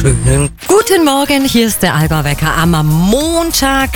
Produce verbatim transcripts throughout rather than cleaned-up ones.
Schönen guten Morgen, hier ist der Allgäu-Wecker am Montag.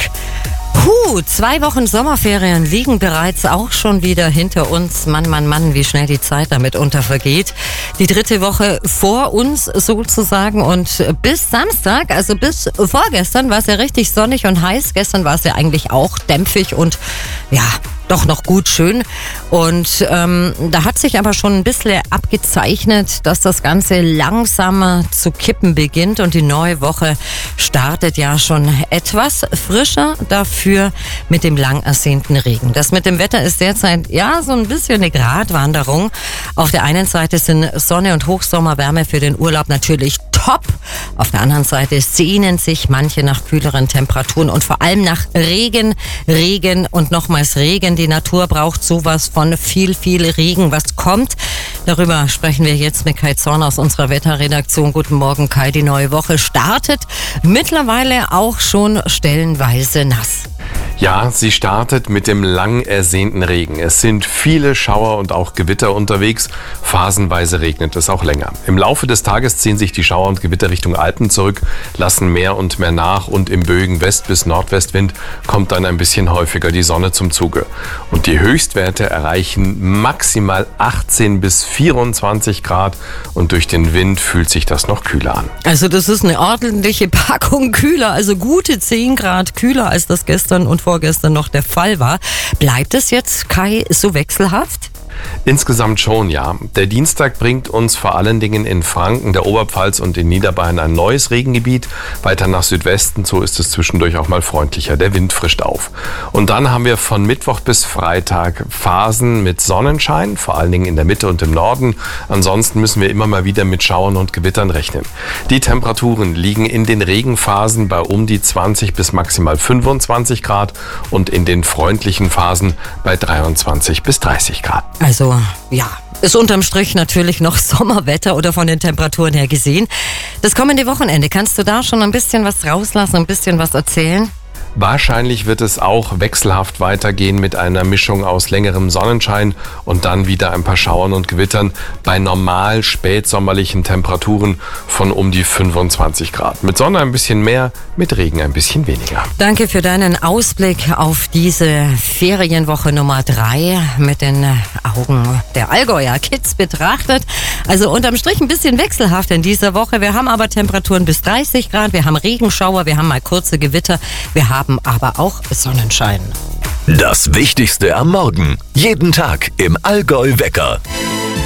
Puh, zwei Wochen Sommerferien liegen bereits auch schon wieder hinter uns. Mann, Mann, Mann, wie schnell die Zeit damit untervergeht. Die dritte Woche vor uns sozusagen und bis Samstag, also bis vorgestern war es ja richtig sonnig und heiß. Gestern war es ja eigentlich auch dämpfig und ja, doch noch gut schön. Und ähm, da hat sich aber schon ein bisschen abgezeichnet, dass das Ganze langsamer zu kippen beginnt und die neue Woche startet ja schon etwas frischer, dafür mit dem lang ersehnten Regen. Das mit dem Wetter ist derzeit ja so ein bisschen eine Gratwanderung. Auf der einen Seite sind Sonne und Hochsommerwärme für den Urlaub natürlich top. Auf der anderen Seite sehnen sich manche nach kühleren Temperaturen und vor allem nach Regen, Regen und nochmals Regen. Die Natur braucht sowas von viel, viel Regen. Was kommt? Darüber sprechen wir jetzt mit Kai Zorn aus unserer Wetterredaktion. Guten Morgen, Kai. Die neue Woche startet mittlerweile auch schon stellenweise nass. Ja, sie startet mit dem lang ersehnten Regen. Es sind viele Schauer und auch Gewitter unterwegs. Phasenweise regnet es auch länger. Im Laufe des Tages ziehen sich die Schauer und Gewitter Richtung Alpen zurück, lassen mehr und mehr nach und im böigen West- bis Nordwestwind kommt dann ein bisschen häufiger die Sonne zum Zuge. Und die Höchstwerte erreichen maximal achtzehn bis vierundzwanzig Grad und durch den Wind fühlt sich das noch kühler an. Also das ist eine ordentliche Packung kühler, also gute zehn Grad kühler, als das gestern und vorgestern noch der Fall war. Bleibt es jetzt, Kai, so wechselhaft? Insgesamt schon, ja. Der Dienstag bringt uns vor allen Dingen in Franken, der Oberpfalz und in Niederbayern ein neues Regengebiet. Weiter nach Südwesten, so ist es zwischendurch auch mal freundlicher. Der Wind frischt auf. Und dann haben wir von Mittwoch bis Freitag Phasen mit Sonnenschein, vor allen Dingen in der Mitte und im Norden. Ansonsten müssen wir immer mal wieder mit Schauern und Gewittern rechnen. Die Temperaturen liegen in den Regenphasen bei um die zwanzig bis maximal fünfundzwanzig Grad und in den freundlichen Phasen bei dreiundzwanzig bis dreißig Grad. Also, ja, ist unterm Strich natürlich noch Sommerwetter oder von den Temperaturen her gesehen. Das kommende Wochenende, kannst du da schon ein bisschen was rauslassen, ein bisschen was erzählen? Wahrscheinlich wird es auch wechselhaft weitergehen mit einer Mischung aus längerem Sonnenschein und dann wieder ein paar Schauern und Gewittern bei normal spätsommerlichen Temperaturen von um die fünfundzwanzig Grad. Mit Sonne ein bisschen mehr, mit Regen ein bisschen weniger. Danke für deinen Ausblick auf diese Ferienwoche Nummer drei mit den Augen der Allgäuer Kids betrachtet. Also unterm Strich ein bisschen wechselhaft in dieser Woche. Wir haben aber Temperaturen bis dreißig Grad, wir haben Regenschauer, wir haben mal kurze Gewitter, wir haben haben aber auch Sonnenschein. Das Wichtigste am Morgen. Jeden Tag im Allgäu-Wecker.